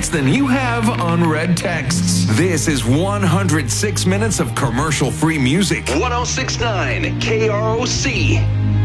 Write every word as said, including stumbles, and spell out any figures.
minutes than you have unread texts. This is one hundred six minutes of commercial-free music. one oh six point nine K R O C.